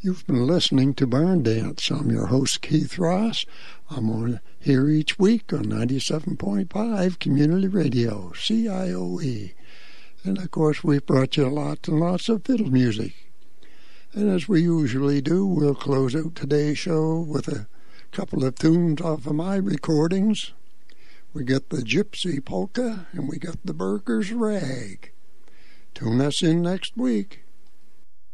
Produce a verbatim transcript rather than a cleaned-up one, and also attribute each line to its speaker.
Speaker 1: You've been listening to Barn Dance. I'm your host, Keith Ross. I'm on here each week on ninety-seven point five Community Radio, C I O E. And, of course, we've brought you lots and lots of fiddle music. And as we usually do, we'll close out today's show with a couple of tunes off of my recordings. We got the Gypsy Polka, and we got the Burger's Rag. Tune us in next week.